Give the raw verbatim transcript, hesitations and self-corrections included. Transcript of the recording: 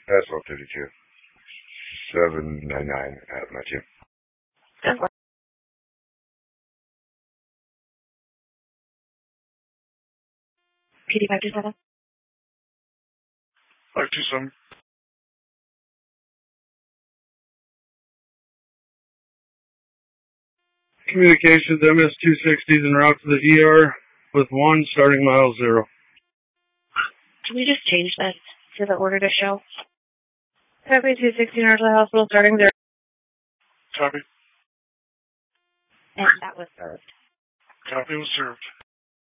Asphalt thirty-two. seven nine nine at my gym. P D five two seven. five two seven. Communications M S two sixty is en route to the E R with one starting mile zero. Can we just change this for the order to show? Copy two sixty in Archer Hospital starting zero. Copy. And that was served. Copy was served.